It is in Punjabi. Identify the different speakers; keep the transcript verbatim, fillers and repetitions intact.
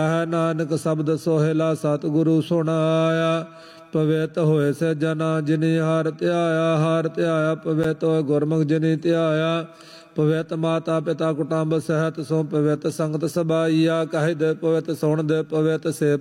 Speaker 1: ਹੈ ਨਾਨਕ ਸ਼ਬਦ ਸੋਹਿਲਾ ਸਤਿਗੁਰੂ ਸੁਣਾਇਆ। ਪਵਿੱਤ ਹੋਏ ਸੇ ਜਨਾ ਜਿਨੀ ਹਰ ਧਿਆਇਆ, ਹਰ ਧਿਆਇਆ ਪਵਿੱਤ ਹੋਏ ਗੁਰਮੁਖ ਜਿਨੀ ਧਿਆਇਆ। ਪਵਿੱਤ ਮਾਤਾ ਪਿਤਾ ਕੁਟੁੰਬ ਸਹਿਤ ਸੋ ਪਵਿੱਤ ਸੰਗਤ ਸਬਾਈਆ, ਕਹਿ ਦੇ ਪਵਿੱਤ ਸੁਣ ਦੇ ਪਵਿੱਤ ਸੇ